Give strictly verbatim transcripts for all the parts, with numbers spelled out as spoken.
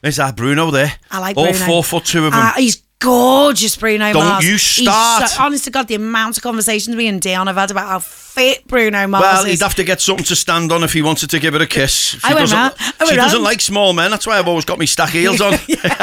Is that Bruno there? I like All Bruno. four foot two of them. Uh, he's gorgeous, Bruno Don't Mars. you start. He's so, honest to God, the amount of conversations me and Dion have had about how fit Bruno Mars Well, is. he'd have to get something to stand on if he wanted to give it a kiss. She I went doesn't, round. I went she doesn't round. like small men. That's why I've always got my stack heels on.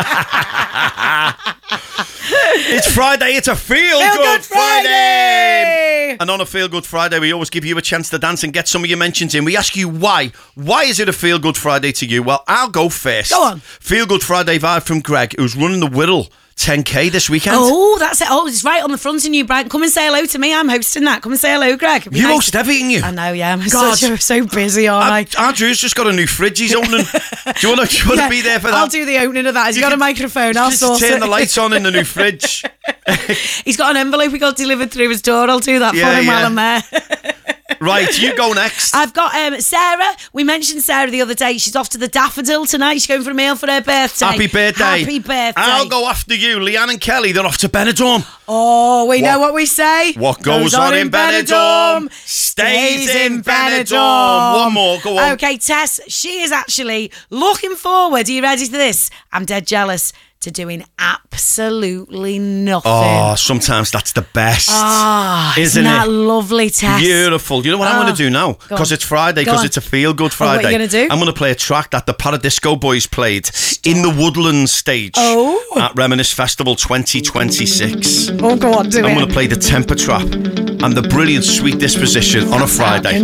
It's Friday. It's a Feel, Feel Good, Good Friday. Friday. And on a Feel Good Friday, we always give you a chance to dance and get some of your mentions in. We ask you why. Why is it a Feel Good Friday to you? Well, I'll go first. Go on. Feel Good Friday vibe from Greg, who's running the Whittle ten K this weekend. Oh, that's it. Oh, it's right on the front in New Brighton. Come and say hello to me. I'm hosting that. Come and say hello, Greg. It'd be You nice. host everything, you. I know, yeah. I'm God. so, so busy, aren't I? Our Drew's just got a new fridge he's opening. Do you want to Yeah, be there for that? I'll do the opening of that. He's You got can- a microphone. I'll Just sort turn it. the lights on in the new fridge. He's got an envelope he got delivered through his door. I'll do that Yeah, for him yeah. while I'm there. Right, you go next. I've got um, Sarah. We mentioned Sarah the other day. She's off to the Daffodil tonight. She's going for a meal for her birthday. Happy birthday. Happy birthday. I'll go after you. Leanne and Kelly, they're off to Benidorm. Oh, we What- know what we say. What goes on in Benidorm stays in Benidorm. One more, go on. Okay, Tess, she is actually looking forward. Are you ready for this? I'm dead jealous. To doing absolutely nothing. Oh, sometimes that's the best. Ah, isn't isn't that it? lovely, Tess? Beautiful. You know what I'm Oh, going to do now? go Because on. it's Friday, Go because on. it's a feel-good Oh, what are Friday. you gonna do? I'm going to play a track that the Paradisco Boys played in the Woodlands stage Oh. at Reminisce Festival twenty twenty-six. Oh, go on, do I'm it. going to play the Temper Trap and the brilliant Sweet Disposition on a Friday.